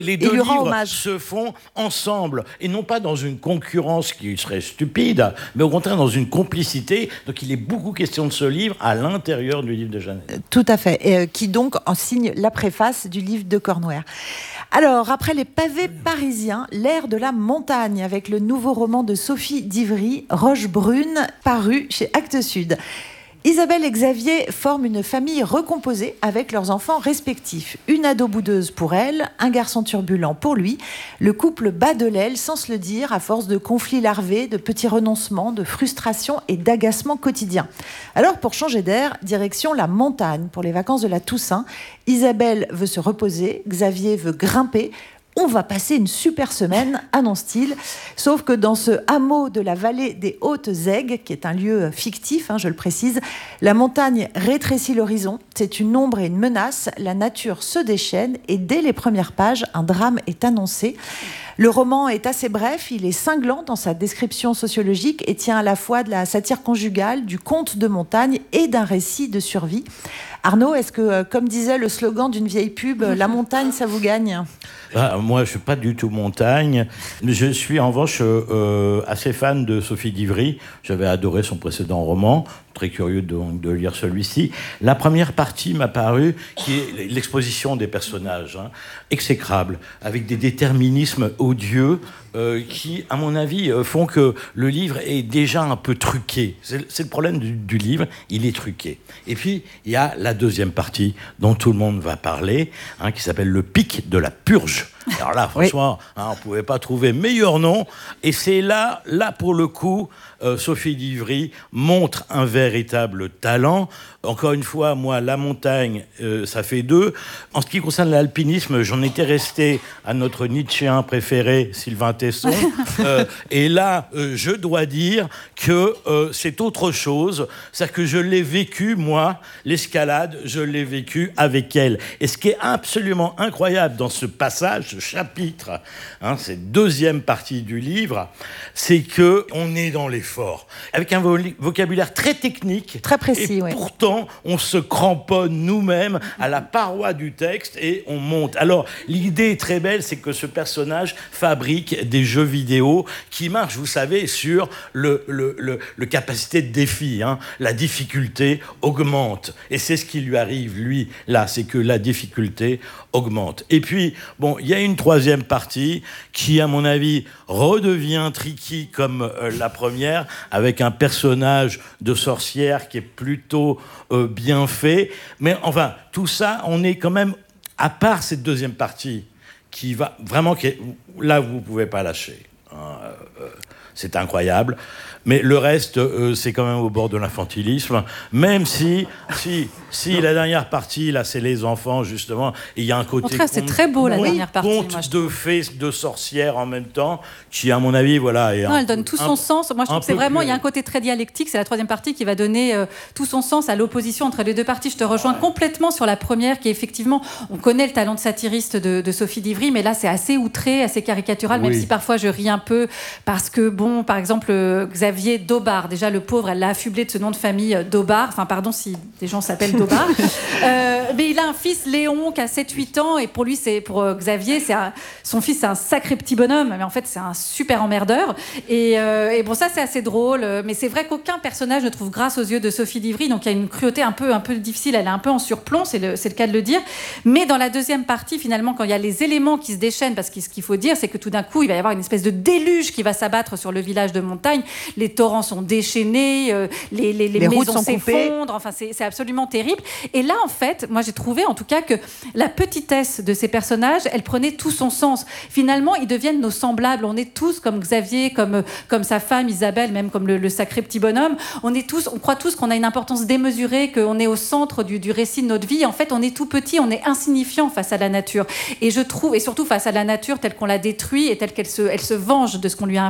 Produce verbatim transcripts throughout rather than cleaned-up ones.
Les deux livres se font ensemble, et non pas dans une concurrence qui serait stupide, mais au contraire dans une complicité. Donc il est beaucoup question de ce livre à l'intérieur du livre de Jeannette. Tout à fait, et euh, qui donc en signe la préface du livre de Cornouaire. Alors, après les pavés parisiens, l'ère de la montagne, avec le nouveau roman de Sophie d'Ivry, Roche Brune, paru chez Actes Sud. Isabelle et Xavier forment une famille recomposée avec leurs enfants respectifs. Une ado boudeuse pour elle, un garçon turbulent pour lui. Le couple bat de l'aile sans se le dire à force de conflits larvés, de petits renoncements, de frustrations et d'agacements quotidiens. Alors pour changer d'air, direction la montagne pour les vacances de la Toussaint. Isabelle veut se reposer, Xavier veut grimper. On va passer une super semaine, annonce-t-il. Sauf que dans ce hameau de la vallée des Hautes-Aigues, qui est un lieu fictif, hein, je le précise, la montagne rétrécit l'horizon. C'est une ombre et une menace. La nature se déchaîne et dès les premières pages, un drame est annoncé. Le roman est assez bref, il est cinglant dans sa description sociologique et tient à la fois de la satire conjugale, du conte de montagne et d'un récit de survie. Arnaud, est-ce que, comme disait le slogan d'une vieille pub, la montagne, ça vous gagne ? Ah, moi, je ne suis pas du tout montagne. Je suis en revanche euh, assez fan de Sophie d'Ivry. J'avais adoré son précédent roman. Très curieux de, de lire celui-ci. La première partie m'a paru, qui est l'exposition des personnages, hein, exécrable, avec des déterminismes odieux euh, qui, à mon avis, euh, font que le livre est déjà un peu truqué. C'est, c'est le problème du, du livre, il est truqué. Et puis, il y a la deuxième partie dont tout le monde va parler, hein, qui s'appelle Le pic de la purge. Alors là, franchement, oui. hein, on ne pouvait pas trouver meilleur nom. Et c'est là, là pour le coup, euh, Sophie d'Ivry montre un véritable talent. Encore une fois, moi, la montagne, euh, ça fait deux. En ce qui concerne l'alpinisme, j'en étais resté à notre Nietzschéen préféré, Sylvain Tesson. euh, et là, euh, je dois dire que euh, c'est autre chose. C'est-à-dire que je l'ai vécu, moi, l'escalade, je l'ai vécu avec elle. Et ce qui est absolument incroyable dans ce passage, ce chapitre, hein, cette deuxième partie du livre, c'est qu'on est dans l'effort, avec un vocabulaire très technique. Très précis, et oui. Pourtant, on se cramponne nous-mêmes à la paroi du texte et on monte. Alors, l'idée est très belle, c'est que ce personnage fabrique des jeux vidéo qui marchent, vous savez, sur le, le, le, le capacité de défi. Hein. La difficulté augmente. Et c'est ce qui lui arrive, lui, là, c'est que la difficulté augmente. Et puis, bon, il y a une troisième partie qui, à mon avis, redevient tricky comme euh, la première, avec un personnage de sorcière qui est plutôt euh, bien fait. Mais enfin, tout ça, on est quand même, à part cette deuxième partie, qui va vraiment, qui est, là, vous ne pouvez pas lâcher. Hein, euh, c'est incroyable. Mais le reste, euh, c'est quand même au bord de l'infantilisme. Même si, si, si la dernière partie, là, c'est les enfants, justement. Et il y a un côté... Au contraire, c'est très beau, la dernière partie. Conte moi, je de fées, de sorcières en même temps, qui, à mon avis, voilà... Est non, un, elle donne tout son un, sens. Moi, je trouve que c'est vraiment... Plus... Il y a un côté très dialectique. C'est la troisième partie qui va donner euh, tout son sens à l'opposition entre les deux parties. Je te rejoins ouais. complètement sur la première, qui est effectivement... On connaît le talent de satiriste de, de Sophie d'Ivry, mais là, c'est assez outré, assez caricatural, oui. même si parfois je ris un peu, parce que, bon, par exemple, euh, Xavier Daubard, déjà, le pauvre, elle l'a affublé de ce nom de famille Daubard. Enfin, pardon si des gens s'appellent Daubard. euh, mais il a un fils, Léon, qui a sept huit ans. Et pour lui, c'est, pour euh, Xavier, c'est un, son fils, c'est un sacré petit bonhomme. Mais en fait, c'est un super emmerdeur. Et, euh, et bon, ça, c'est assez drôle. Mais c'est vrai qu'aucun personnage ne trouve grâce aux yeux de Sophie d'Ivry. Donc, il y a une cruauté un peu, un peu difficile. Elle est un peu en surplomb, c'est le, c'est le cas de le dire. Mais dans la deuxième partie, finalement, quand il y a les éléments qui se déchaînent, parce que ce qu'il faut dire, c'est que tout d'un coup, il va y avoir une espèce de déluge qui va s'abattre sur le village de montagne. Les torrents sont déchaînés. Euh, les, les, les, les maisons s'effondrent, enfin c'est, c'est absolument terrible. Et là en fait, moi j'ai trouvé en tout cas que la petitesse de ces personnages, elle prenait tout son sens. Finalement, ils deviennent nos semblables. On est tous comme Xavier, comme, comme sa femme Isabelle, même comme le, le sacré petit bonhomme. On est tous, on croit tous qu'on a une importance démesurée, qu'on est au centre du, du récit de notre vie. En fait, on est tout petit, on est insignifiant face à la nature. Et je trouve, et surtout face à la nature telle qu'on l'a détruite et telle qu'elle se, elle se venge de ce qu'on lui a infligé.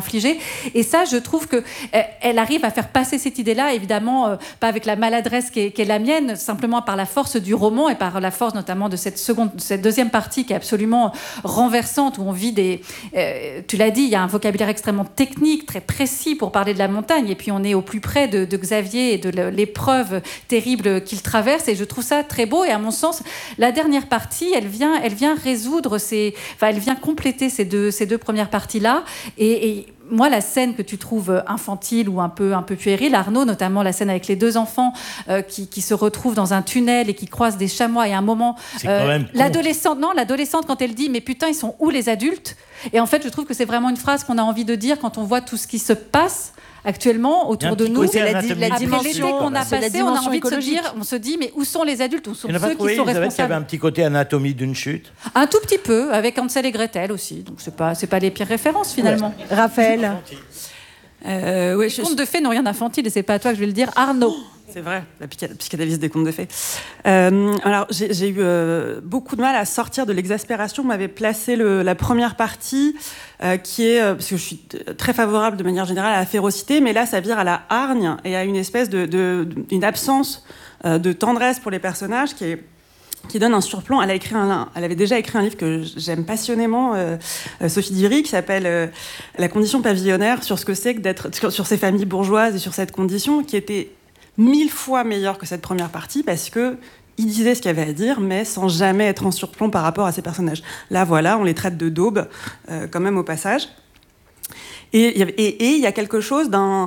Et ça, je trouve qu'elle arrive à faire passer cette idée-là, évidemment, euh, pas avec la maladresse qui est, qui est la mienne, simplement par la force du roman et par la force notamment de cette, seconde, cette deuxième partie qui est absolument renversante, où on vit des... Euh, tu l'as dit, il y a un vocabulaire extrêmement technique, très précis pour parler de la montagne, et puis on est au plus près de, de Xavier et de l'épreuve terrible qu'il traverse, et je trouve ça très beau. Et à mon sens, la dernière partie, elle vient, elle vient résoudre ces... Enfin, elle vient compléter ces deux, ces deux premières parties-là, et... et moi, la scène que tu trouves infantile ou un peu, un peu puérile, Arnaud, notamment la scène avec les deux enfants euh, qui, qui se retrouvent dans un tunnel et qui croisent des chamois, et à un moment, euh, l'adolescente, non, l'adolescente, quand elle dit « mais putain, ils sont où les adultes ?» Et en fait, je trouve que c'est vraiment une phrase qu'on a envie de dire quand on voit tout ce qui se passe actuellement autour de nous. C'est la, la dimension qu'on a passé, on a envie de se dire, on se dit, mais où sont les adultes, où sont ceux qui sont responsables? Il y avait un petit côté anatomie d'une chute. Un tout petit peu, avec Hansel et Gretel aussi. Donc c'est pas, c'est pas les pires références finalement. Ouais. Raphaël. Euh, oui, les je... contes de fées n'ont rien d'infantile, et c'est pas à toi que je vais le dire, Arnaud. C'est vrai, la psychanalyse des contes de fées. Euh, alors, j'ai, j'ai eu euh, beaucoup de mal à sortir de l'exaspération. On m'avait placé le, la première partie, euh, qui est... Euh, parce que je suis très favorable, de manière générale, à la férocité, mais là, ça vire à la hargne et à une espèce de... de une absence euh, de tendresse pour les personnages qui est... qui donne un surplomb. Elle a écrit un, elle avait déjà écrit un livre que j'aime passionnément, euh, Sophie Divry, qui s'appelle euh, La condition pavillonnaire, sur ce que c'est que d'être, sur ces familles bourgeoises et sur cette condition, qui était mille fois meilleure que cette première partie, parce que il disait ce qu'il avait à dire, mais sans jamais être en surplomb par rapport à ces personnages. Là, voilà, on les traite de daubes, euh, quand même au passage. Et il et, et, y a quelque chose d'un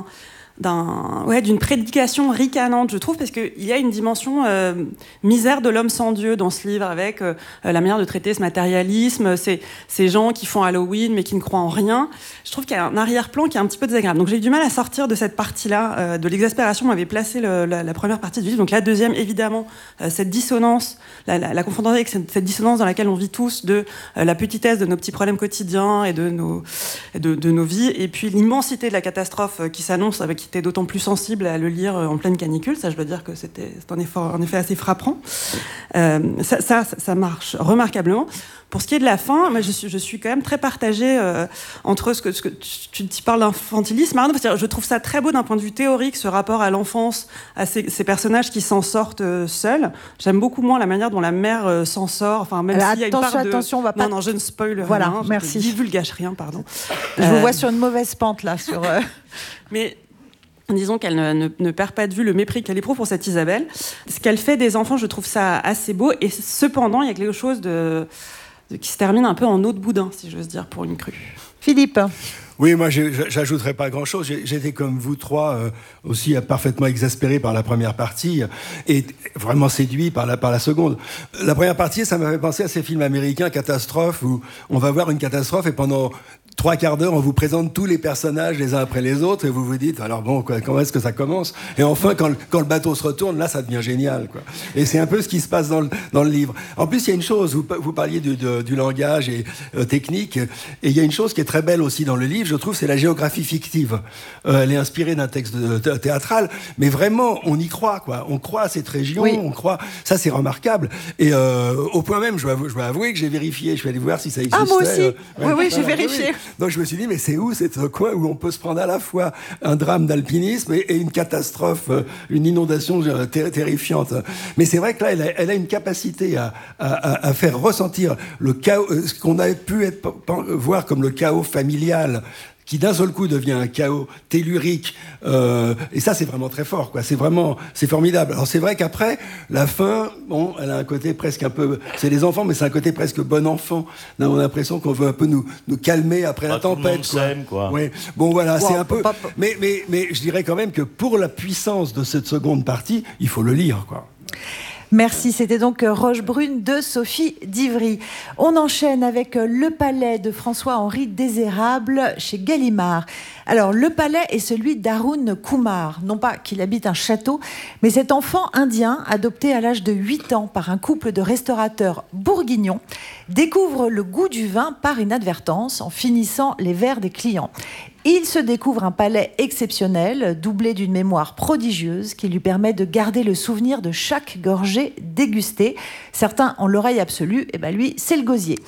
D'un, ouais, d'une prédication ricanante, je trouve, parce qu'il y a une dimension euh, misère de l'homme sans Dieu dans ce livre, avec euh, la manière de traiter ce matérialisme, ces, ces gens qui font Halloween mais qui ne croient en rien. Je trouve qu'il y a un arrière-plan qui est un petit peu désagréable. Donc j'ai eu du mal à sortir de cette partie-là, euh, de l'exaspération. On m'avait placé le, la, la première partie du livre. Donc la deuxième, évidemment, euh, cette dissonance, la, la, la confrontation avec cette, cette dissonance dans laquelle on vit tous, de euh, la petitesse de nos petits problèmes quotidiens et de nos, de, de nos vies, et puis l'immensité de la catastrophe euh, qui s'annonce, avec qui était d'autant plus sensible à le lire en pleine canicule. Ça, je dois dire que c'était, c'est un effort, en effet, assez frappant. Euh, ça, ça, ça marche remarquablement. Pour ce qui est de la fin, moi, je suis, je suis quand même très partagée euh, entre ce que, ce que tu, tu parles d'infantilisme, Arnaud, parce que je trouve ça très beau d'un point de vue théorique, ce rapport à l'enfance, à ces, ces personnages qui s'en sortent euh, seuls. J'aime beaucoup moins la manière dont la mère euh, s'en sort, enfin, même Alors, s'il y a une part de... Attention, on va pas... Non, non, je ne spoil voilà, rien. Merci. Je ne divulgage rien, pardon. Je euh... vous vois sur une mauvaise pente, là. Sur, euh... Mais... disons qu'elle ne, ne, ne perd pas de vue le mépris qu'elle éprouve pour cette Isabelle. Ce qu'elle fait des enfants, je trouve ça assez beau. Et cependant, il y a quelque chose de, de, qui se termine un peu en eau de boudin, si j'ose dire, pour une crue. Philippe. Oui, moi, j'ajouterais pas grand-chose. J'étais comme vous trois euh, aussi parfaitement exaspéré par la première partie et vraiment séduit par la, par la seconde. La première partie, ça m'avait pensé à ces films américains, catastrophes, où on va voir une catastrophe et pendant trois quarts d'heure, on vous présente tous les personnages les uns après les autres et vous vous dites, alors bon, quoi, comment est-ce que ça commence? Et enfin, quand le, quand le bateau se retourne, là, ça devient génial, quoi. Et c'est un peu ce qui se passe dans le, dans le livre. En plus, il y a une chose, vous, vous parliez du, de, du langage et, euh, technique, et il y a une chose qui est très belle aussi dans le livre, je trouve, c'est la géographie fictive. Euh, elle est inspirée d'un texte de, de, théâtral, mais vraiment, on y croit, quoi. On croit à cette région, oui. on croit... Ça, c'est remarquable. Et euh, au point même, je dois, je dois avouer que j'ai vérifié, je vais aller voir si ça existait. Ah, moi aussi euh, ouais, Oui, oui, j'ai vérifié. Oui. Donc je me suis dit, mais c'est où c'est ce coin où on peut se prendre à la fois un drame d'alpinisme et, et une catastrophe, une inondation ter- terrifiante. Mais c'est vrai que là, elle a, elle a une capacité à, à, à faire ressentir le chaos, ce qu'on avait pu être, voir comme le chaos familial, qui d'un seul coup devient un chaos tellurique, euh, et ça c'est vraiment très fort, quoi. C'est vraiment, c'est formidable. Alors c'est vrai qu'après la fin, bon, elle a un côté presque un peu, c'est les enfants, mais c'est un côté presque bon enfant. On a l'impression qu'on veut un peu nous nous calmer après ah, la tempête, quoi. S'aime, quoi. Oui. Bon voilà, wow, c'est un peu. Pop, pop. Mais mais mais je dirais quand même que pour la puissance de cette seconde partie, il faut le lire, quoi. Merci, c'était donc Roche Brune de Sophie Divry. On enchaîne avec Le Palais de François-Henri Désérable chez Gallimard. Alors, Le Palais est celui d'Arun Kumar. Non pas qu'il habite un château, mais cet enfant indien, adopté à l'âge de huit ans par un couple de restaurateurs bourguignons, découvre le goût du vin par inadvertance en finissant les verres des clients. Il se découvre un palais exceptionnel, doublé d'une mémoire prodigieuse qui lui permet de garder le souvenir de chaque gorgée dégustée. Certains ont l'oreille absolue, et ben lui, c'est le gosier.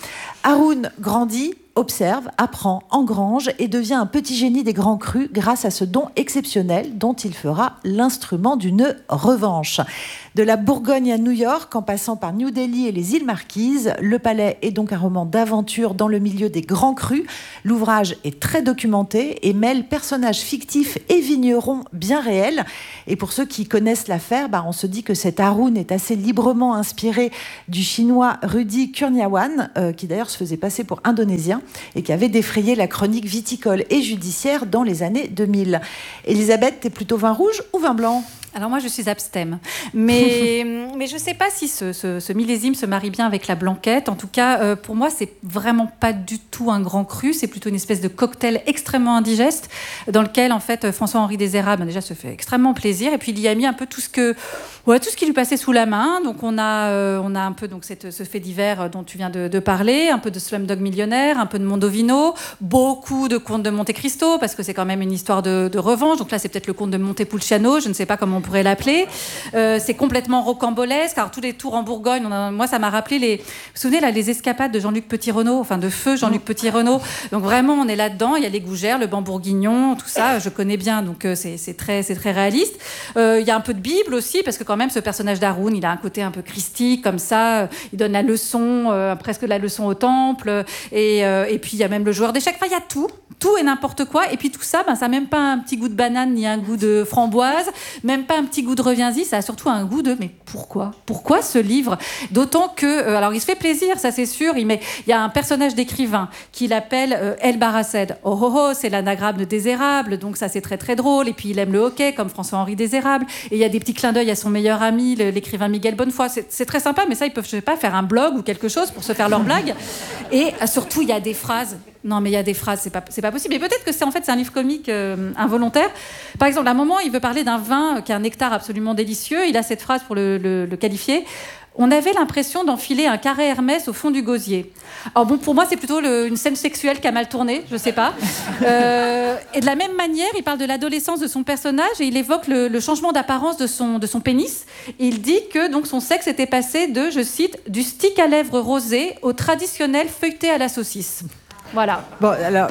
Haroun grandit, observe, apprend, engrange et devient un petit génie des grands crus grâce à ce don exceptionnel dont il fera l'instrument d'une revanche. De la Bourgogne à New York, en passant par New Delhi et les îles Marquises, Le Palais est donc un roman d'aventure dans le milieu des grands crus. L'ouvrage est très documenté et mêle personnages fictifs et vignerons bien réels. Et pour ceux qui connaissent l'affaire, bah, on se dit que cet Haroun est assez librement inspiré du chinois Rudi Kurniawan, euh, qui d'ailleurs se faisait passer pour indonésien et qui avait défrayé la chronique viticole et judiciaire dans les années deux mille. Elisabeth, t'es plutôt vin rouge ou vin blanc ? Alors moi, je suis abstème. Mais, mais je ne sais pas si ce, ce, ce millésime se marie bien avec la blanquette. En tout cas, euh, pour moi, c'est vraiment pas du tout un grand cru. C'est plutôt une espèce de cocktail extrêmement indigeste dans lequel, en fait, François-Henri Désérables, déjà, se fait extrêmement plaisir. Et puis, il y a mis un peu tout ce, que, ouais, tout ce qui lui passait sous la main. Donc, on a, euh, on a un peu donc, cette, ce fait divers dont tu viens de, de parler, un peu de Slumdog Millionnaire, un peu de Mondovino, beaucoup de contes de Monte Cristo, parce que c'est quand même une histoire de, de revanche. Donc là, c'est peut-être le conte de Montepulciano. Je ne sais pas comment on pourrait l'appeler. Euh, c'est complètement rocambolesque. Alors, tous les tours en Bourgogne, on a, moi, ça m'a rappelé les... Vous vous souvenez, là, les escapades de Jean-Luc Petit-Renaud, enfin, de feu Jean-Luc Petit-Renaud. Donc, vraiment, on est là-dedans. Il y a les gougères, le banc bourguignon, tout ça, je connais bien. Donc, euh, c'est, c'est, très, c'est très réaliste. Euh, il y a un peu de Bible aussi, parce que quand même, ce personnage d'Haroun, il a un côté un peu christique, comme ça. Il donne la leçon, euh, presque la leçon au temple. Et, euh, et puis, il y a même le joueur d'échecs. Enfin, il y a tout. Tout et n'importe quoi. Et puis, tout ça, ben, ça n'a même pas un petit goût de banane, ni un goût de framboise, même pas un petit goût de reviens-y, ça a surtout un goût de mais pourquoi Pourquoi ce livre ? D'autant que, euh, alors il se fait plaisir, ça c'est sûr, il, met, il y a un personnage d'écrivain qui l'appelle euh, El Baraced. Oh oh oh, c'est l'anagramme de Désérable, donc ça c'est très très drôle. Et puis il aime le hockey comme François-Henri Désérable. Et il y a des petits clins d'œil à son meilleur ami, le, l'écrivain Miguel Bonnefoy. C'est, c'est très sympa, mais ça ils peuvent, je sais pas, faire un blog ou quelque chose pour se faire leur blague. Et euh, surtout, il y a des phrases. Non, mais il y a des phrases, c'est pas, c'est pas possible. Et peut-être que c'est en fait c'est un livre comique euh, involontaire. Par exemple, à un moment, il veut parler d'un vin qui a un nectar absolument délicieux. Il a cette phrase pour le, le, le qualifier. On avait l'impression d'enfiler un carré Hermès au fond du gosier. Alors bon, pour moi, c'est plutôt le, une scène sexuelle qui a mal tourné, je sais pas. Euh, et de la même manière, il parle de l'adolescence de son personnage et il évoque le, le changement d'apparence de son, de son pénis. Il dit que donc son sexe était passé de, je cite, du stick à lèvres rosé au traditionnel feuilleté à la saucisse. Voilà. Bon, alors...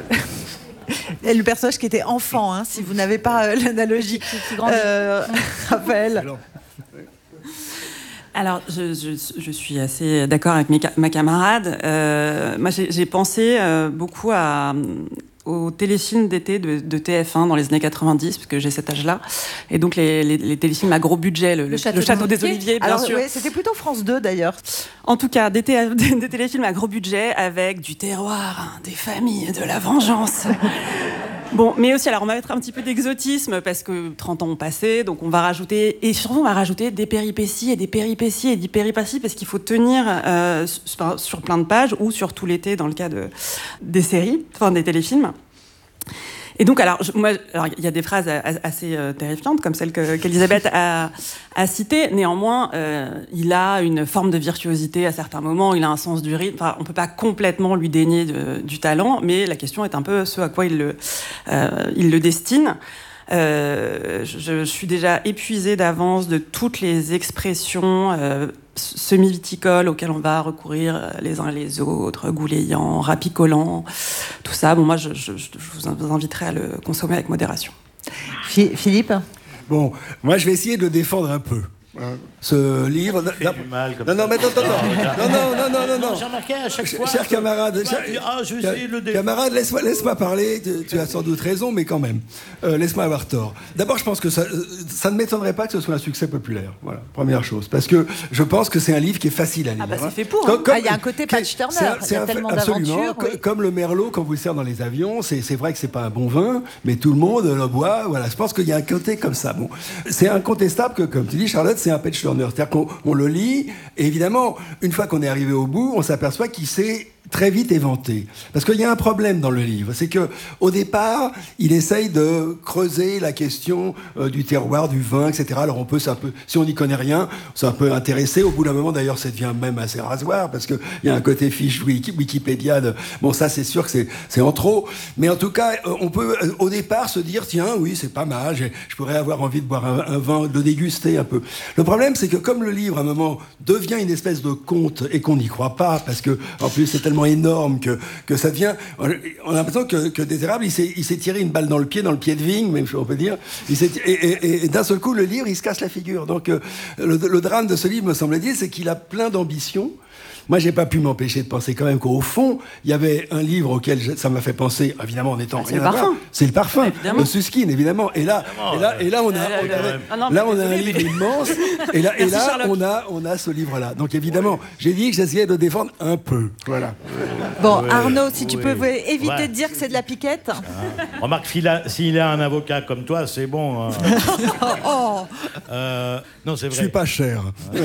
le personnage qui était enfant, hein, si vous n'avez pas euh, l'analogie. Qui, qui grandit. Euh, Raphaël. Alors, Alors, je, je, je suis assez d'accord avec mes, ma camarade. Euh, moi, j'ai, j'ai pensé euh, beaucoup à... aux téléfilms d'été de, de T F un dans les années quatre-vingt-dix, parce que j'ai cet âge-là. Et donc, les, les, les téléfilms à gros budget, le, le, le Château, le château des Oliviers, bien Alors, sûr. ouais, c'était plutôt France deux, d'ailleurs. En tout cas, des, té- des téléfilms à gros budget avec du terroir, hein, des familles, de la vengeance. Bon, mais aussi, alors on va mettre un petit peu d'exotisme parce que trente ans ont passé, donc on va rajouter, et surtout on va rajouter des péripéties et des péripéties et des péripéties parce qu'il faut tenir euh, sur, sur plein de pages ou sur tout l'été dans le cas de, des séries, enfin des téléfilms. Et donc, alors, je, moi, alors, il y a des phrases assez euh, terrifiantes, comme celle que, qu'Elisabeth a, a citée. Néanmoins, euh, il a une forme de virtuosité à certains moments, il a un sens du rythme. Enfin, on ne peut pas complètement lui dénier de, du talent, mais la question est un peu ce à quoi il le, euh, il le destine. Euh, je, je suis déjà épuisée d'avance de toutes les expressions euh, semi-viticoles auxquelles on va recourir les uns les autres, goulayant, rapicolant, tout ça. Bon, moi, je, je, je vous inviterai à le consommer avec modération. Philippe ? Bon, moi, je vais essayer de le défendre un peu. Hein, ce livre. Du mal, comme non, non, mais attends, attends, non, non, non, non, non, non. J'ai remarqué à chaque fois. Cher camarade, cher, ah, je vais essayer de le défendre. Camarade, laisse-moi, laisse-moi parler. Tu, tu as sans doute raison, mais quand même, euh, laisse-moi avoir tort. D'abord, je pense que ça, ça ne m'étonnerait pas que ce soit un succès populaire. Voilà, première chose, parce que je pense que c'est un livre qui est facile à lire. Ah bah c'est hein. fait pour. Comme, Hein. comme, ah, il y a un côté Patch Turner. C'est un, il y a un, tellement absolument, d'aventures. Oui. Comme le merlot quand vous le sert dans les avions, c'est, c'est vrai que c'est pas un bon vin, mais tout le monde le boit. Voilà, je pense qu'il y a un côté comme ça. Bon, c'est incontestable que, comme tu dis, Charlotte, c'est un Patch Turner. C'est-à-dire qu'on on le lit, et évidemment, une fois qu'on est arrivé au bout, on s'aperçoit qu'il s'est très vite éventé. Parce qu'il y a un problème dans le livre, c'est que au départ, il essaye de creuser la question euh, du terroir, du vin, et cetera. Alors on peut, ça peut, si on n'y connaît rien, ça peut intéresser. Au bout d'un moment, d'ailleurs, ça devient même assez rasoir, parce qu'il y a un côté fiche Wikipédia. De, bon, ça, c'est sûr que c'est, c'est en trop. Mais en tout cas, euh, on peut, euh, au départ, se dire, tiens, oui, c'est pas mal, je, je pourrais avoir envie de boire un, un vin, de déguster un peu. Le problème, c'est que comme le livre, à un moment, devient une espèce de conte, et qu'on n'y croit pas, parce que, en plus, c'est tellement tellement énorme que, que ça devient... On a l'impression que, que Désérable, il s'est, il s'est tiré une balle dans le pied, dans le pied de vigne, même on peut dire. Il s'est, et, et, et d'un seul coup, le livre, il se casse la figure. Donc euh, le, le drame de ce livre, me semble-t-il, c'est qu'il a plein d'ambitions. Moi, j'ai pas pu m'empêcher de penser quand même qu'au fond, il y avait un livre auquel je, ça m'a fait penser, évidemment, en étant ah, rien à voir. C'est le parfum, évidemment. Le Susskind, évidemment. Et là, et là, et là, on a, on avait, ah non, là, on a un livre immense. Et là, et là, on a, on a ce livre-là. Donc, évidemment, j'ai dit que j'essayais de défendre un peu. Voilà. Bon, ouais, Arnaud, si tu ouais. peux éviter ouais. de dire que c'est de la piquette. Ah. Remarque, s'il a, s'il a un avocat comme toi, c'est bon. Hein. oh. euh, non, c'est vrai. Je suis pas cher.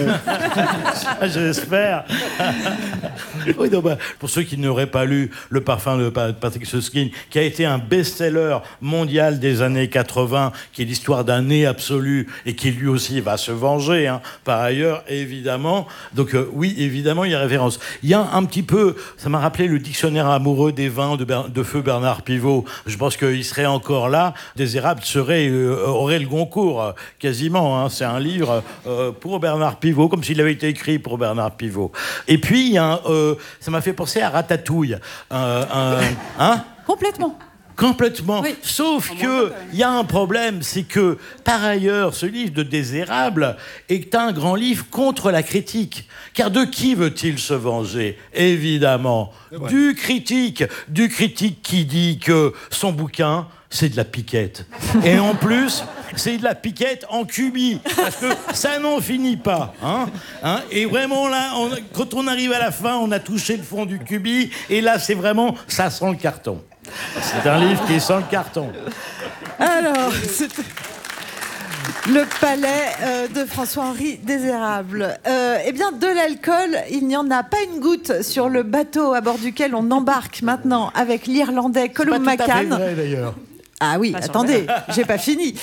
J'espère. Oui, non, bah, pour ceux qui n'auraient pas lu Le parfum de Patrick Süskind, qui a été un best-seller mondial des années quatre-vingts, qui est l'histoire d'un nez absolu et qui lui aussi va se venger, hein, par ailleurs, évidemment. Donc euh, oui, évidemment, il y a référence. Il y a un petit peu, ça m'a rappelé le dictionnaire amoureux des vins de, Ber- de feu Bernard Pivot. Je pense qu'il serait encore là. Désérable serait, euh, aurait le Goncourt, euh, quasiment. Hein. C'est un livre euh, pour Bernard Pivot, comme s'il avait été écrit pour Bernard Pivot. Et puis, il y a un, euh, ça m'a fait penser à Ratatouille. Euh, un, hein Complètement. Complètement. Oui. Sauf que il y a un problème, c'est que par ailleurs, ce livre de Désérable est un grand livre contre la critique. Car de qui veut-il se venger ? Évidemment, du critique, du critique qui dit que son bouquin, c'est de la piquette. Et en plus, c'est de la piquette en cubi, parce que ça n'en finit pas. Hein hein et vraiment, là, on, quand on arrive à la fin, on a touché le fond du cubi, et là, c'est vraiment, ça sent le carton. C'est un livre qui sent le carton. Alors, c'était... Le palais euh, de François-Henri Désérable. Euh, eh bien, de l'alcool, il n'y en a pas une goutte sur le bateau à bord duquel on embarque maintenant avec l'Irlandais Colum McCann. C'est pas tout à fait vrai, d'ailleurs. Ah oui, attendez, j'ai pas fini.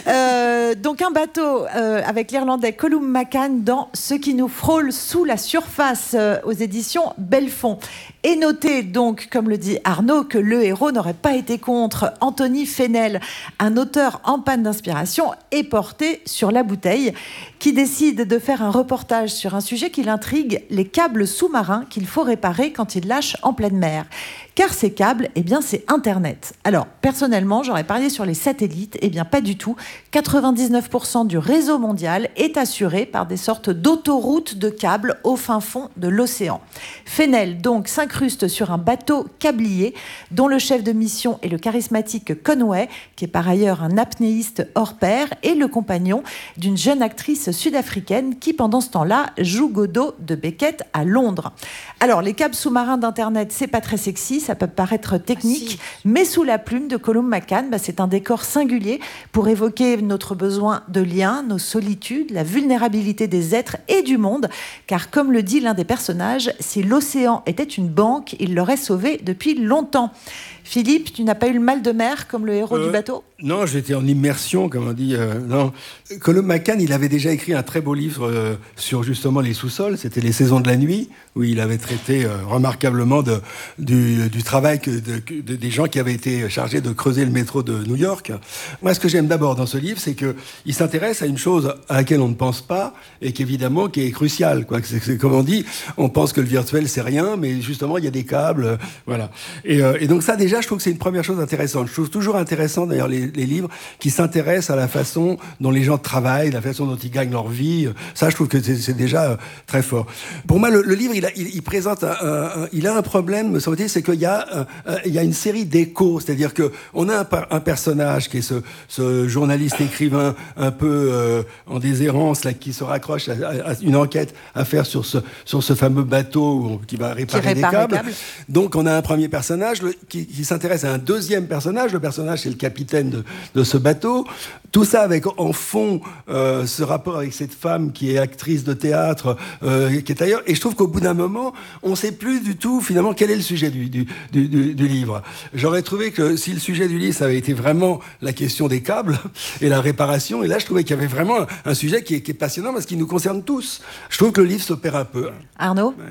Euh, donc un bateau euh, avec l'Irlandais Colum McCann dans Ce qui nous frôle sous la surface euh, aux éditions Belfond. Et notez donc, comme le dit Arnaud, que le héros n'aurait pas été contre Anthony Fenel, un auteur en panne d'inspiration et porté sur la bouteille, qui décide de faire un reportage sur un sujet qui l'intrigue, les câbles sous-marins qu'il faut réparer quand ils lâchent en pleine mer. Car ces câbles, eh bien, c'est Internet. Alors, personnellement, j'aurais parié sur les satellites. Eh bien, pas du tout. quatre-vingt-dix-neuf pour cent du réseau mondial est assuré par des sortes d'autoroutes de câbles au fin fond de l'océan. Fenel, donc, s'incruste sur un bateau câblier dont le chef de mission est le charismatique Conway, qui est par ailleurs un apnéiste hors pair, et le compagnon d'une jeune actrice sud-africaine qui, pendant ce temps-là, joue Godot de Beckett à Londres. Alors, les câbles sous-marins d'Internet, c'est pas très sexy, ça peut paraître technique, ah, si. mais sous la plume de Colum McCann, bah, c'est un décor singulier pour évoquer notre besoin de liens, nos solitudes, la vulnérabilité des êtres et du monde, car comme le dit l'un des personnages, si l'océan était une banque, il l'aurait sauvé depuis longtemps. Philippe, tu n'as pas eu le mal de mer comme le héros euh, du bateau ? Non, j'étais en immersion, comme on dit. Euh, non. Colum McCann, il avait déjà écrit un très beau livre euh, sur justement les sous-sols. C'était Les Saisons de la nuit, où il avait traité euh, remarquablement de, du, du travail que, de, de, des gens qui avaient été chargés de creuser le métro de New York. Moi, ce que j'aime d'abord dans ce livre, c'est qu'il s'intéresse à une chose à laquelle on ne pense pas et qui évidemment qui est cruciale. Quoi. C'est, c'est, comme on dit, on pense que le virtuel c'est rien, mais justement il y a des câbles, euh, voilà. Et, euh, et donc ça déjà, je trouve que c'est une première chose intéressante. Je trouve toujours intéressant d'ailleurs les, les livres qui s'intéressent à la façon dont les gens travaillent, la façon dont ils gagnent leur vie. Ça, je trouve que c'est, c'est déjà euh, très fort. Pour moi, le, le livre, il, a, il, il présente, un, un, un, il a un problème, me semble-t-il, c'est qu'il y a, un, il y a une série d'échos, c'est-à-dire que on a un, un personnage qui est ce, ce journaliste écrivain un peu euh, en déshérence là, qui se raccroche à, à, à une enquête à faire sur ce sur ce fameux bateau qui va réparer qui des câbles. câbles. Donc, on a un premier personnage le, qui, qui s'intéresse à un deuxième personnage. Le personnage, c'est le capitaine de, de ce bateau. Tout ça avec en fond euh, ce rapport avec cette femme qui est actrice de théâtre, euh, qui est ailleurs. Et je trouve qu'au bout d'un moment, on ne sait plus du tout finalement quel est le sujet du, du, du, du, du livre. J'aurais trouvé que si le sujet du livre, ça avait été vraiment la question des câbles et la réparation, et là je trouvais qu'il y avait vraiment un, un sujet qui est, qui est passionnant parce qu'il nous concerne tous. Je trouve que le livre se perd un peu. Arnaud ? Ouais.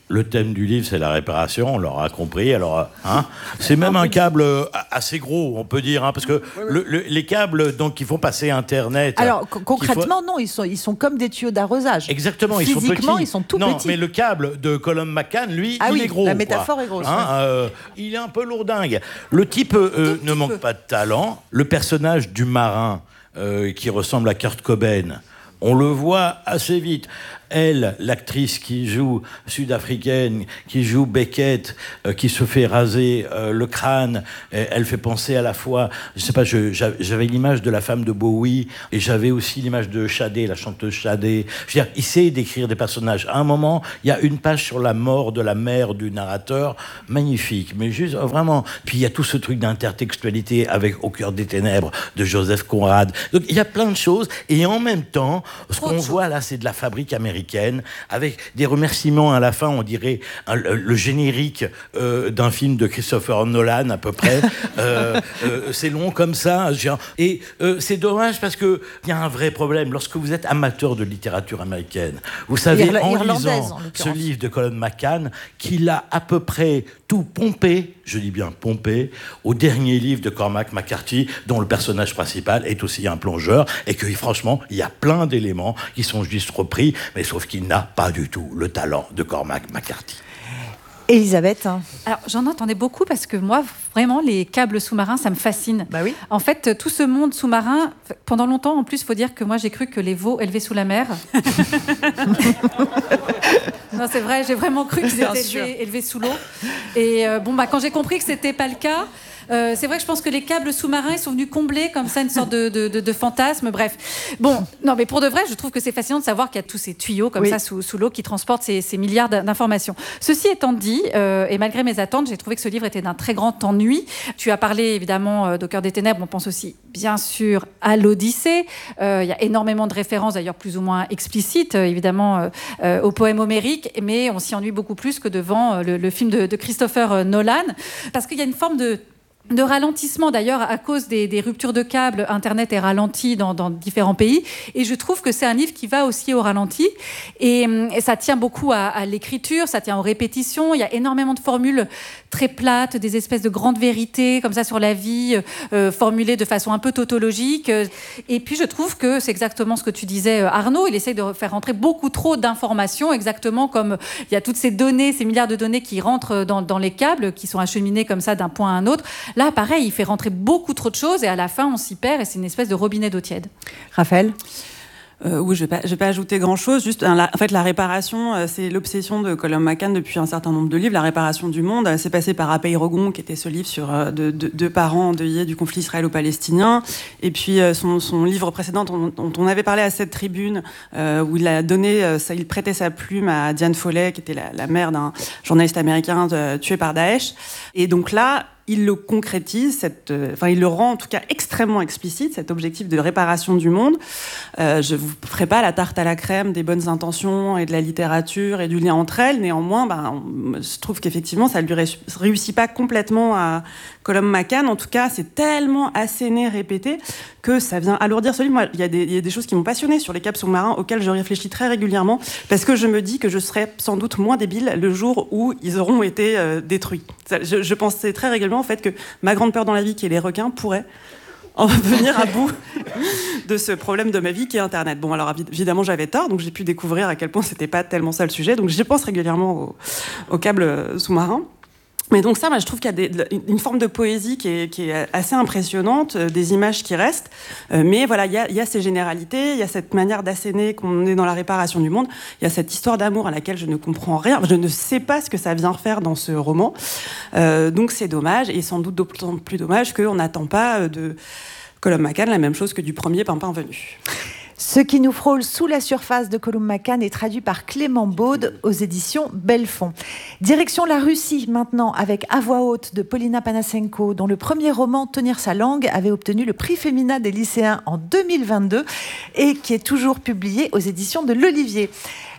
Le thème du livre, c'est la réparation, on l'aura compris. Alors, hein, c'est même un câble assez gros, on peut dire, hein, parce que le, le, les câbles donc, qui font passer Internet... Alors, concrètement, faut... non, ils sont, ils sont comme des tuyaux d'arrosage. Exactement, ils sont petits. Physiquement, ils sont tout non, petits. Non, mais le câble de Colum McCann, lui, ah il oui, est gros. La métaphore quoi. est grosse. Hein, euh, il est un peu lourdingue. Le type euh, ne manque pas de talent. Le personnage du marin, euh, qui ressemble à Kurt Cobain, on le voit assez vite. Elle, l'actrice qui joue sud-africaine, qui joue Beckett, euh, qui se fait raser euh, le crâne, elle fait penser à la fois, je sais pas, je, j'avais l'image de la femme de Bowie et j'avais aussi l'image de Shadé, la chanteuse Shadé. Je veux dire, il sait décrire des personnages. À un moment, il y a une page sur la mort de la mère du narrateur, magnifique, mais juste vraiment. Puis il y a tout ce truc d'intertextualité avec Au cœur des ténèbres de Joseph Conrad. Donc il y a plein de choses et en même temps, ce qu'on voit là, c'est de la fabrique américaine. Avec des remerciements à la fin, on dirait un, le, le générique euh, d'un film de Christopher Nolan à peu près. euh, euh, c'est long comme ça. Genre, et euh, c'est dommage parce qu'il y a un vrai problème. Lorsque vous êtes amateur de littérature américaine, vous savez Irla- en lisant en ce livre de Colum McCann qu'il a à peu près tout pompé, je dis bien pompé, au dernier livre de Cormac McCarthy, dont le personnage principal est aussi un plongeur, et que franchement, il y a plein d'éléments qui sont juste repris, mais sauf qu'il n'a pas du tout le talent de Cormac McCarthy. Elisabeth. Alors, j'en entendais beaucoup parce que moi, vraiment, les câbles sous-marins, ça me fascine. Bah oui. En fait, tout ce monde sous-marin, pendant longtemps, en plus, il faut dire que moi, j'ai cru que les veaux élevaient sous la mer. Non, c'est vrai, j'ai vraiment cru qu'ils étaient élevés, élevés sous l'eau. Et euh, bon, bah, quand j'ai compris que c'était pas le cas, Euh, c'est vrai que je pense que les câbles sous-marins ils sont venus combler comme ça une sorte de, de, de, de fantasme. Bref, bon, non, mais pour de vrai, je trouve que c'est fascinant de savoir qu'il y a tous ces tuyaux comme oui. ça sous, sous l'eau qui transportent ces, ces milliards d'informations. Ceci étant dit, euh, et malgré mes attentes, j'ai trouvé que ce livre était d'un très grand ennui. Tu as parlé évidemment euh, d'Au cœur des ténèbres. On pense aussi, bien sûr, à l'Odyssée. Euh, il y a énormément de références, d'ailleurs plus ou moins explicites, euh, évidemment, euh, euh, au poème homérique, mais on s'y ennuie beaucoup plus que devant euh, le, le film de, de Christopher Nolan, parce qu'il y a une forme de de ralentissement, d'ailleurs, à cause des, des ruptures de câbles. Internet est ralenti dans, dans différents pays. Et je trouve que c'est un livre qui va aussi au ralenti. Et, et ça tient beaucoup à, à l'écriture, ça tient aux répétitions. Il y a énormément de formules très plates, des espèces de grandes vérités, comme ça, sur la vie, euh, formulées de façon un peu tautologique. Et puis, je trouve que c'est exactement ce que tu disais, Arnaud. Il essaye de faire rentrer beaucoup trop d'informations, exactement comme il y a toutes ces données, ces milliards de données qui rentrent dans, dans les câbles, qui sont acheminées comme ça d'un point à un autre. Là, pareil, il fait rentrer beaucoup trop de choses et à la fin, on s'y perd et c'est une espèce de robinet d'eau tiède. Raphaël ? Euh, oui, je ne vais, vais pas ajouter grand-chose. Juste, hein, la, en fait, la réparation, euh, c'est l'obsession de Colum McCann depuis un certain nombre de livres. La réparation du monde, euh, c'est passé par Apeirogon, qui était ce livre sur euh, deux de, de parents endeuillés du conflit israélo-palestinien. Et puis, euh, son, son livre précédent, dont, dont on avait parlé à cette tribune, euh, où il a donné, euh, ça, il prêtait sa plume à Diane Foley, qui était la, la mère d'un journaliste américain de, tué par Daesh. Et donc là, il le concrétise, cette, euh, enfin, il le rend en tout cas extrêmement explicite, cet objectif de réparation du monde. Euh, je ne vous ferai pas la tarte à la crème des bonnes intentions et de la littérature et du lien entre elles. Néanmoins, ben, je trouve qu'effectivement, ça ne lui réussit pas complètement à Colum McCann. En tout cas, c'est tellement asséné, répété, que ça vient alourdir ce livre. Moi, il y a des, il y a des choses qui m'ont passionnée sur les câbles sous-marins, auxquelles je réfléchis très régulièrement, parce que je me dis que je serai sans doute moins débile le jour où ils auront été euh, détruits. Ça, je, je pensais très régulièrement en fait que ma grande peur dans la vie, qui est les requins, pourrait en venir à bout de ce problème de ma vie qui est Internet. Bon, alors évidemment j'avais tort, donc j'ai pu découvrir à quel point c'était pas tellement ça le sujet. Donc j'y pense régulièrement aux, aux câbles sous-marins. Mais donc ça, moi, je trouve qu'il y a des, une forme de poésie qui est, qui est assez impressionnante, euh, des images qui restent. Euh, mais voilà, il y a, il y a ces généralités, il y a cette manière d'asséner qu'on est dans la réparation du monde, il y a cette histoire d'amour à laquelle je ne comprends rien. Je ne sais pas ce que ça vient faire dans ce roman. Euh, donc c'est dommage, et sans doute d'autant plus dommage qu'on n'attend pas de Colum McCann la même chose que du premier Pimpin venu. Ce qui nous frôle sous la surface de Colum McCann est traduit par Clément Baude aux éditions Belfond. Direction la Russie maintenant avec À voix haute de Polina Panasenko, dont le premier roman Tenir sa langue avait obtenu le prix Femina des lycéens en deux mille vingt-deux et qui est toujours publié aux éditions de l'Olivier.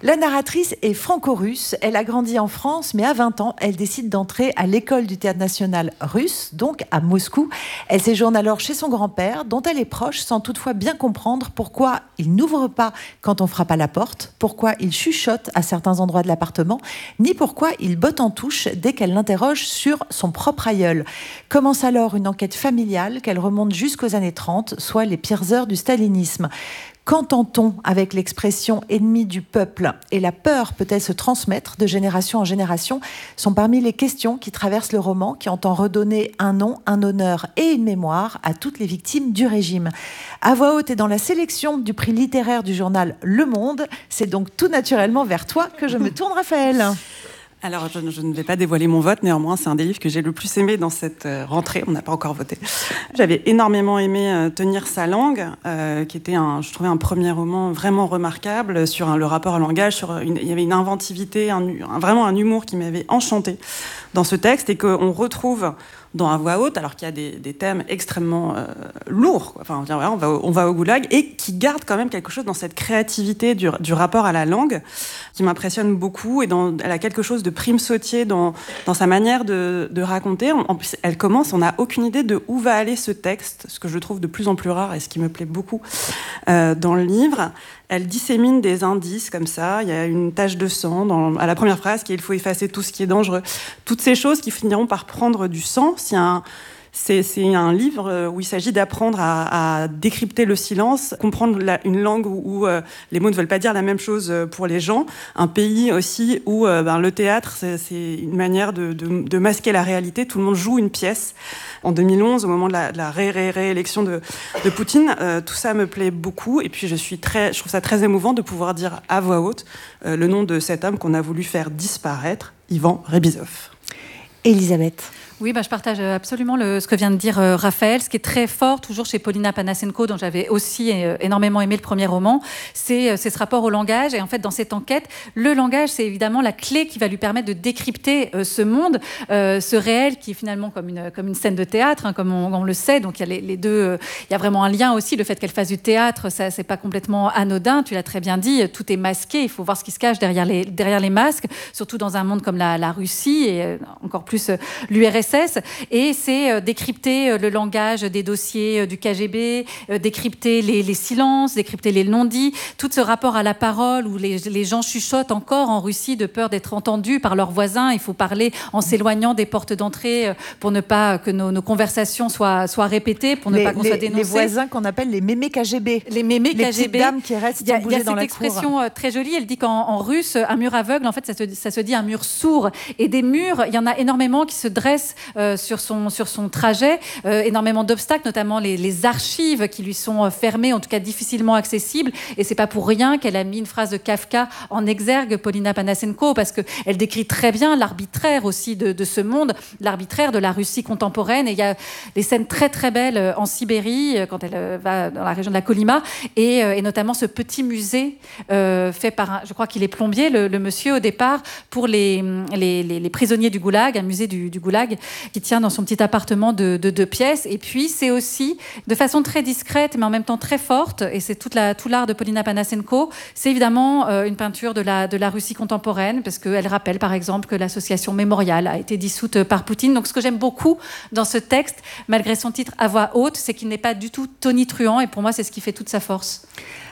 La narratrice est franco-russe. Elle a grandi en France, mais à vingt ans, elle décide d'entrer à l'école du théâtre national russe, donc à Moscou. Elle séjourne alors chez son grand-père, dont elle est proche, sans toutefois bien comprendre pourquoi il n'ouvre pas quand on frappe à la porte, pourquoi il chuchote à certains endroits de l'appartement, ni pourquoi il botte en touche dès qu'elle l'interroge sur son propre aïeul. Commence alors une enquête familiale qu'elle remonte jusqu'aux années trente, soit les pires heures du stalinisme. Qu'entend-on avec l'expression « ennemi du peuple » et la peur peut-elle se transmettre de génération en génération sont parmi les questions qui traversent le roman, qui entend redonner un nom, un honneur et une mémoire à toutes les victimes du régime. À voix haute et dans la sélection du prix littéraire du journal Le Monde, c'est donc tout naturellement vers toi que je me tourne, Raphaël. Alors, je, je ne vais pas dévoiler mon vote, néanmoins, c'est un des livres que j'ai le plus aimé dans cette euh, rentrée. On n'a pas encore voté. J'avais énormément aimé euh, Tenir sa langue, euh, qui était, un, je trouvais, un premier roman vraiment remarquable sur un, le rapport au langage. Sur une, il y avait une inventivité, un, un, vraiment un humour qui m'avait enchantée dans ce texte et qu'on retrouve dans À voix haute, alors qu'il y a des, des thèmes extrêmement euh, lourds, quoi. Enfin, voilà, on, va au, on va au goulag, et qui garde quand même quelque chose dans cette créativité du, du rapport à la langue, qui m'impressionne beaucoup, et dans, elle a quelque chose de prime sautier dans, dans sa manière de, de raconter. En plus, elle commence, on n'a aucune idée de où va aller ce texte, ce que je trouve de plus en plus rare, et ce qui me plaît beaucoup euh, dans le livre. Elle dissémine des indices comme ça. Il y a une tache de sang dans, à la première phrase qui est « il faut effacer tout ce qui est dangereux ». Toutes ces choses qui finiront par prendre du sens. Il y a un, c'est, c'est un livre où il s'agit d'apprendre à, à décrypter le silence, comprendre la, une langue où, où euh, les mots ne veulent pas dire la même chose pour les gens. Un pays aussi où euh, ben, le théâtre, c'est, c'est une manière de, de, de masquer la réalité. Tout le monde joue une pièce. En deux mille onze, au moment de la, de la ré, ré, réélection de, de Poutine, euh, tout ça me plaît beaucoup. Et puis, je, suis très, je trouve ça très émouvant de pouvoir dire à voix haute euh, le nom de cet homme qu'on a voulu faire disparaître, Ivan Rébizov. Elisabeth. Oui, bah, je partage absolument le, ce que vient de dire euh, Raphaël. Ce qui est très fort, toujours chez Polina Panasenko, dont j'avais aussi euh, énormément aimé le premier roman, c'est, euh, c'est ce rapport au langage. Et en fait, dans cette enquête, le langage, c'est évidemment la clé qui va lui permettre de décrypter euh, ce monde, euh, ce réel qui est finalement comme une, comme une scène de théâtre, hein, comme on, on le sait. Donc, il y a les, les deux. Euh, il y a vraiment un lien aussi. Le fait qu'elle fasse du théâtre, ça, c'est pas complètement anodin. Tu l'as très bien dit. Tout est masqué. Il faut voir ce qui se cache derrière les, derrière les masques, surtout dans un monde comme la, la Russie et euh, encore plus euh, l'U R S S. Et c'est euh, décrypter euh, le langage des dossiers euh, du K G B, euh, décrypter les, les silences, décrypter les non-dits, tout ce rapport à la parole où les, les gens chuchotent encore en Russie de peur d'être entendus par leurs voisins. Il faut parler en s'éloignant des portes d'entrée euh, pour ne pas que nos, nos conversations soient, soient répétées, pour ne les, pas qu'on les, soit dénoncé. Les voisins qu'on appelle les mémés K G B. Les mémés les K G B. petites dames qui restent sans bouger dans la cour. Il y a cette expression très jolie, elle dit qu'en en russe, un mur aveugle, en fait, ça se, ça se dit un mur sourd. Et des murs, il y en a énormément qui se dressent euh, sur son, sur son trajet, euh, énormément d'obstacles, notamment les, les archives qui lui sont fermées, en tout cas difficilement accessibles. Et c'est pas pour rien qu'elle a mis une phrase de Kafka en exergue, Polina Panasenko, parce qu'elle décrit très bien l'arbitraire aussi de, de ce monde, l'arbitraire de la Russie contemporaine. Et il y a des scènes très très belles en Sibérie, quand elle va dans la région de la Kolyma, et, et notamment ce petit musée euh, fait par, un, je crois qu'il est plombier, le, le monsieur au départ, pour les, les, les, les prisonniers du Goulag, un musée du, du Goulag, qui tient dans son petit appartement de, de deux pièces. Et puis c'est aussi, de façon très discrète, mais en même temps très forte, et c'est toute la, tout l'art de Polina Panasenko, c'est évidemment euh, une peinture de la, de la Russie contemporaine, parce qu'elle rappelle par exemple que l'association Mémorial a été dissoute par Poutine. Donc ce que j'aime beaucoup dans ce texte, malgré son titre à voix haute, c'est qu'il n'est pas du tout tonitruant, et pour moi c'est ce qui fait toute sa force. Arnaud ?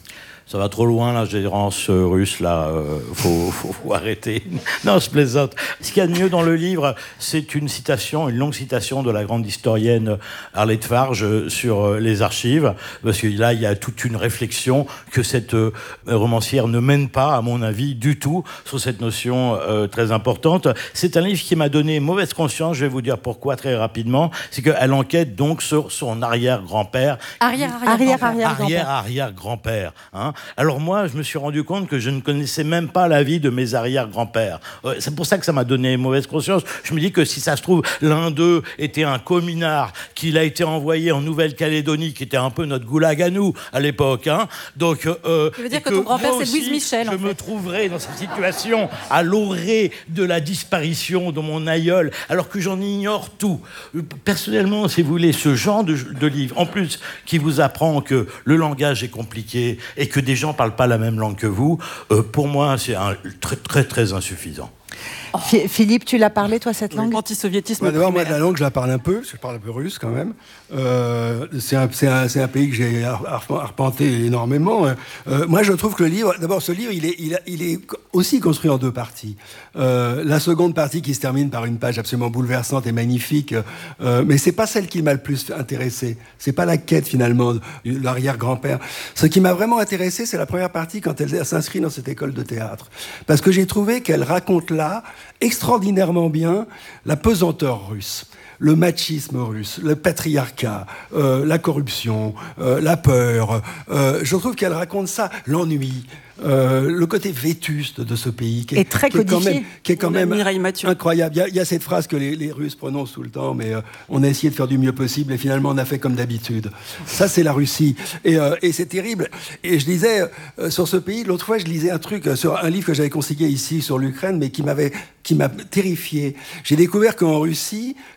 Ça va trop loin, la gérance russe, là, euh, faut, faut, faut arrêter. Non, je plaisante. Ce qu'il y a de mieux dans le livre, c'est une citation, une longue citation de la grande historienne Arlette Farge sur les archives, parce que là, il y a toute une réflexion que cette euh, romancière ne mène pas, à mon avis, du tout, sur cette notion euh, très importante. C'est un livre qui m'a donné mauvaise conscience, je vais vous dire pourquoi très rapidement, c'est qu'elle enquête donc sur son arrière-grand-père. Arrière-arrière-grand-père. Arrière-arrière-grand-père, hein. Alors moi, je me suis rendu compte que je ne connaissais même pas la vie de mes arrière-grands-pères. C'est pour ça que ça m'a donné mauvaise conscience. Je me dis que si ça se trouve, l'un d'eux était un communard, qu'il a été envoyé en Nouvelle-Calédonie, qui était un peu notre goulag à nous, à l'époque. Hein. Donc, euh, tu veux dire que, que ton grand-père, c'est Louise Michel, je en fait. me trouverais dans cette situation, à l'orée de la disparition de mon aïeul, alors que j'en ignore tout. Personnellement, si vous voulez, ce genre de, de livre, en plus, qui vous apprend que le langage est compliqué et que des gens parlent pas la même langue que vous, euh, pour moi, c'est un, très, très, très insuffisant. Oh. Philippe, tu l'as parlé, toi, cette langue ? Antisoviétisme. Bah, d'abord, moi, de la langue, je la parle un peu, je parle un peu russe quand même. Euh, c'est, un, c'est, un, c'est un pays que j'ai arpenté énormément. Euh, moi, je trouve que le livre, d'abord, ce livre, il est, il, a, il est aussi construit en deux parties. Euh, la seconde partie qui se termine par une page absolument bouleversante et magnifique, euh, mais c'est pas celle qui m'a le plus intéressé. C'est pas la quête, finalement, de l'arrière-grand-père. Ce qui m'a vraiment intéressé, c'est la première partie quand elle s'inscrit dans cette école de théâtre. Parce que j'ai trouvé qu'elle raconte là, extraordinairement bien, la pesanteur russe, le machisme russe, le patriarcat, euh, la corruption, euh, la peur. Euh, je trouve qu'elle raconte ça, l'ennui, euh, le côté vétuste de ce pays, qui est, et très qui est quand codifié. même, qui est quand même incroyable. Il y, a, il y a cette phrase que les, les Russes prononcent tout le temps, mais euh, on a essayé de faire du mieux possible et finalement on a fait comme d'habitude. Ça, c'est la Russie. Et, euh, et c'est terrible. Et je lisais euh, sur ce pays, l'autre fois, je lisais un truc, euh, sur un livre que j'avais consigné ici sur l'Ukraine, mais qui m'avait qui m'a terrifié. J'ai découvert qu'en Russie,